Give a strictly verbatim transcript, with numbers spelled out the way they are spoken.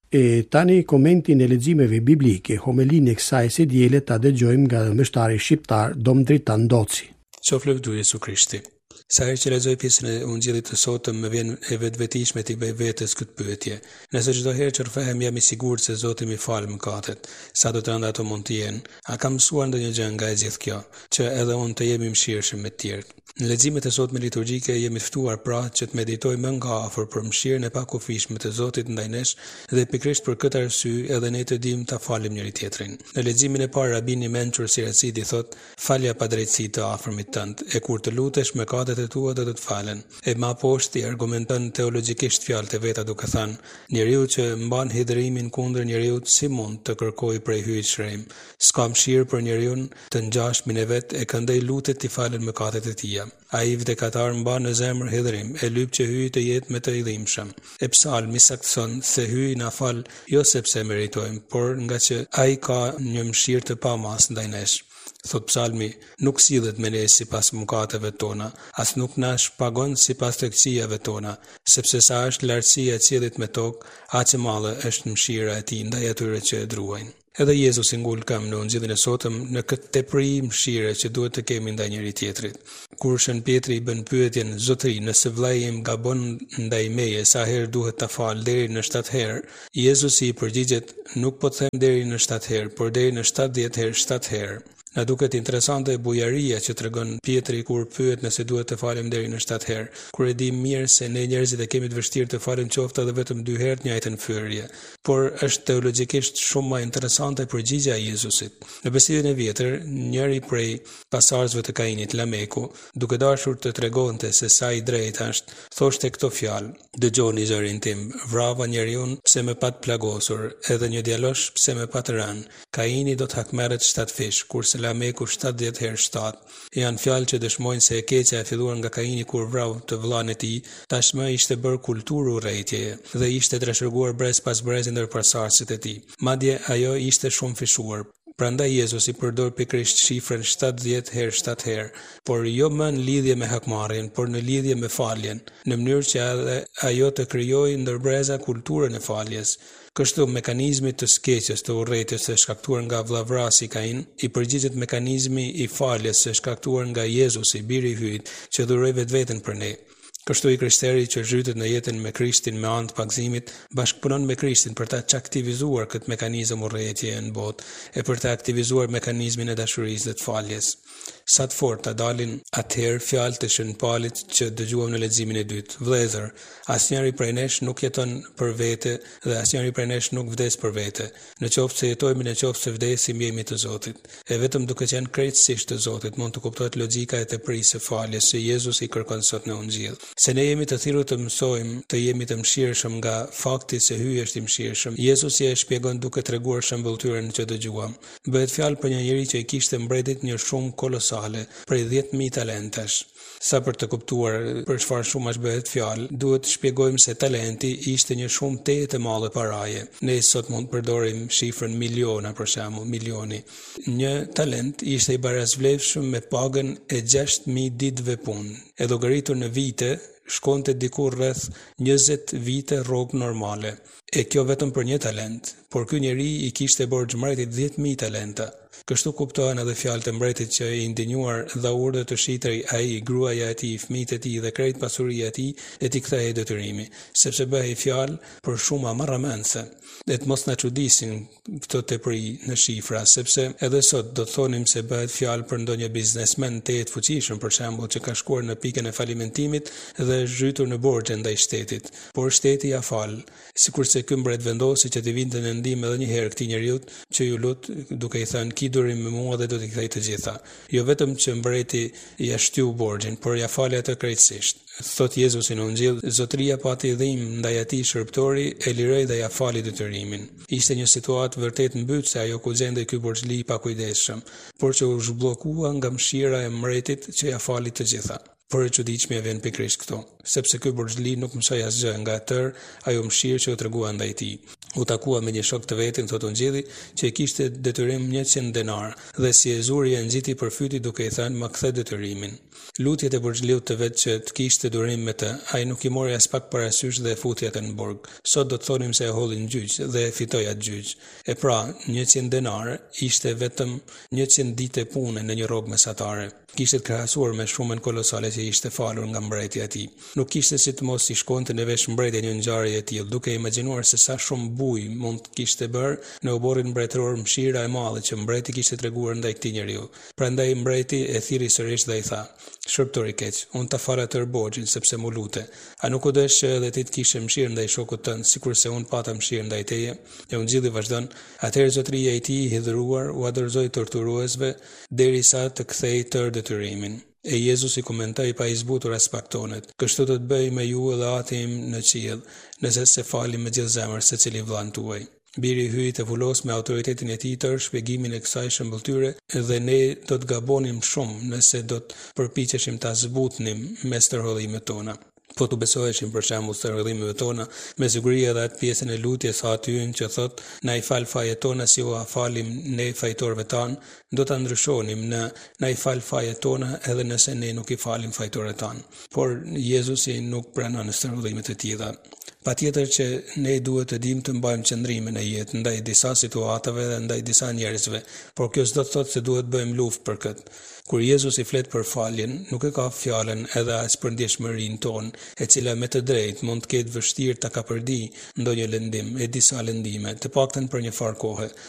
E tani komentin e leximeve biblike, homilinë e kësaj së diele ta dëgjojmë nga mështari shqiptar Dom Dritan Doci. Qof lëvdu Jezu Krishti. Sa herë që lexoj pjesën e Ungjillit të sotëm, më vjen e vetvetishme t'i bëj vetes këtë pyetje. Nëse çdo herë që rrëfehem jam i sigurt se Zoti më fal mëkatet, sa do të rënda ato mund të jenë, a kam mësuar ndonjë gjë nga e gjithë kjo, që edhe unë të jem i mëshirshëm me të tjerët. Në leximet e sotme liturgjike jemi ftuar pra që të meditojmë më nga afër për mëshirën e pakufishme të Zotit ndaj nesh dhe pikërisht për këtë arsye edhe ne të dimë ta falim njëri tjetrin. Në leximin e parë rabini mençur Siracidi thot: "Falja pa drejtësi të afërmit tënd, e kur të lutesh mëkatet e tua do të të falen." E më poshtë i argumenton teologjikisht fjalët e veta duke thënë: "Njeriu që mban hidhërimin kundër njeriu si mund të kërkojë prej hyjit shrem? S'ka mëshirë për njeriu të ngjashmin e vet e këndej lutet t'i falen mëkatet e tij. Ai vdekatar mban në zemër hidhërim, e lyp që hyj të jetë me të i dhimbshëm." E psalmi saktëson se hyj na fal jo sepse meritojmë, por nga që ai ka një mëshirë të pamas ndaj nesh. Thot psalmi, nuk sillet me ne sipas mëkateve tona, as nuk na shpagon sipas të këqijave tona, sepse sa është lartësia e qiellit me tokë, aq e madhe është mëshira e tij ndaj atyre që e druajnë. Edhe Jezus i ngul kam në Ungjillin e sotëm në këtë tepri mëshire që duhet të kemi ndaj njëri tjetrit. Kur Shën Pietri i bën pyetjen: "Zotri, nëse vllai im gabon ndaj meje, sa herë duhet ta fal? Deri në shtatë herë?" Jezusi i përgjigjet: "Nuk po të them deri në shtatë herë, por deri në shtatëdhjetë herë shtatë herë." Na duket interesante bujaria që tregon Pietri kur pyet nëse duhet të falem deri në shtatë herë, kur e dim mirë se ne njerëzit e kemi të vështirë të falem qoftë edhe vetëm dy herë të njëjtën fyerje. Por është teologjikisht shumë më interesante përgjigjja e Jezusit. Në Besimtin e vjetër, njëri prej pasardhësve të Kainit, Lameku, duke dashur të tregonte se sa i drejtë është, thoshte këto fjalë: "Dëgjoni zërin tim, vrava njeriun pse më pat plagosur, edhe një djalosh pse më pat rënë. Kaini do të hakmerret shtatë fish, kurse Lameku shtatëdhjetë herë shtatë." Janë fjalë që dëshmojnë se e keqja e filluar nga Kaini kur vrau të vllain e tij, tashmë ishte bërë kulturë urrëtieje dhe ishte trashëguar brez pas brezi ndër pasardhësit e tij. Madje ajo ishte shumë fishuar. Prandaj Jezusi përdor pikërisht shifrën shtatëdhjetë herë shtatë herë, por jo më në lidhje me hakmarrjen, por në lidhje me faljen, në mënyrë që edhe ajo të krijojë ndër breza kulturën e faljes. Kështu mekanizmi të skeqjes të urrëties së shkaktuar nga vllavrasi Kain i përgjigjet mekanizmi i faljes së shkaktuar nga Jezusi, biri i hyjit, që dhuroi vetveten për ne. Kështu i kristeri që zhytet në jetën me Krishtin me anë të pagëzimit, bashkëpunon me Krishtin për ta aktivizuar këtë mekanizëm urrëtieje në botë e për ta aktivizuar mekanizmin e dashurisë dhe të faljes. Sa të forta dalin atëherë fjalët e Shën Paulit që dëgjuam në leximin e dytë. Vëllezër, asnjëri prej nesh nuk jeton për vete dhe asnjëri prej nesh nuk vdes për vete. Në qoftë se jetojmë, në qoftë se vdesim, jemi të Zotit. E vetëm duke qenë krejtësisht të Zotit mund të kuptohet logjika e teprisë së faljes që Jezusi i kërkon sot në Ungjil. Se ne jemi të thirrur të mësojmë të jemi të mëshirshëm nga fakti se hyj është i mëshirshëm. Jezusi e shpjegon duke treguar shembulltyrën që dëgjuam. Bëhet fjalë për një njerëz që i kishte mbretit një shumë kolosale prej dhjetë mijë talentesh. Sa për të kuptuar për çfarë shumash bëhet fjalë, duhet të shpjegojmë se talenti ishte një shumë tetë e madhe paraje. Ne sot mund të përdorim shifrën miliona për shembull, milioni. Një talent ishte i barazvlefshëm me pagën e gjashtë mijë ditëve punë. E llogaritur në vite, shkonte diku rreth njëzet vite rrogë normale. E kjo vetëm për një talent, por ky njeri i kishte borxh mbretit dhjetë mijë talenta. Kështu kuptohen edhe fjalët e mbretit që i ndinjuar dha urdhë të shitej ai, gruaja e tij, fëmijët e tij dhe krejt pasuria e tij e t'i kthehej detyrimi, sepse bëhej fjalë për shuma marramendse. Dhe të mos na çudisin këto tepri në shifra, sepse edhe sot do të thonim se bëhet fjalë për ndonjë biznesmen të jetë fuqishëm, për shembull, që ka shkuar në pikën e falimentimit dhe është zhytur në borxhe ndaj shtetit, por shteti ja fal, sikurse ky mbret vendosi që t'i vinte në ndihmë edhe një herë këtij njeriu që ju lut duke i thënë ki durim me mua dhe do t'i kthej të gjitha. Jo vetëm që mbreti ja shtyu borxhin, por ja fali atë krejtësisht. Thot Jezusi në Ungjil, zotëria pati dhimbje ndaj atij shërbëtori, e liroi dhe ja fali detyrimin. Ishte një situatë vërtet mbytëse ajo ku gjendej ky borxhli i pakujdesshëm, por që u zhbllokua nga mëshira e mbretit që ja fali të gjitha. Por e çuditshme vjen pikërisht këto, sepse ky borxhli nuk mësoi asgjë nga atër ajo mëshirë që u tregua ndaj tij. U takua me një shok të vetin, thot Ungjilli, që i kishte detyrim njëqind denar dhe si e zuri e nxiti për fyti duke i thënë: "Ma kthe detyrimin." Lutjet e Burxhliut të vetë që të kishte durim me të, ai nuk i mori as pak parasysh dhe futi atë në burg. Sot do të thonim se e holli në gjyq dhe e fitoi atë gjyq. E pra, njëqind denar ishte vetëm njëqind ditë pune në një rrogë mesatare. Kishte të krahasuar me shumën kolosale që ishte falur nga mbretëja e tij. Nuk kishte si të mos i shkonte në vesh mbretja një ngjarje e tillë, duke imagjinuar se sa shumë bujë mund të kishte bërë në oborrin mbretëror mëshira e madhe që mbreti kishte treguar ndaj këtij njeriu. Prandaj mbreti e thirri sërish dhe i tha: "Shërptor i keq, unë ta fal atë borxhin sepse mu lute. A nuk u desh që edhe ti të kishe mëshirë ndaj shokut tënd, sikurse unë pata mëshirë ndaj teje?" E Ungjilli vazhdon: "Atëherë zotëria e tij i hidhëruar u adorëzoi torturuesve derisa të kthei tërë detyrimin." E Jezusi komentoi pa i zbutur as pak tonet: "Kështu do të bëj me ju edhe Ati im në qiell, nëse se falim me gjithë zemër secili vllain tuaj." Biri hyi të vulos me autoritetin e tij tërë shpjegimin e kësaj shëmbulltyre dhe ne do të gabonim shumë nëse do të përpiqeshim ta zbutnim me stërhollimet tona. Po të besoheshim për shembull stërhollimeve tona, me siguri edhe atë pjesën e lutjes së atyën që thot: "Na i fal fajet tona si u falim ne fajtorëve tan", do ta ndryshonim në "Na i fal fajet tona edhe nëse ne nuk i falim fajtorëve tan". Por Jezusi nuk pranon stërhollimet e tilla. Patjetër që ne duhet të dimë të mbajmë qëndrimin e jetë ndaj disa situatave dhe ndaj disa njerëzve, por kjo s'do të thotë se duhet bëjmë luftë për këtë. Kur Jezusi flet për faljen, nuk e ka fjalën edhe as për ndjeshmërinë tonë, e cila me të drejtë mund të ketë vështirë ta kapërdi ndonjë lëndim e disa lëndime, të paktën për një farë kohe.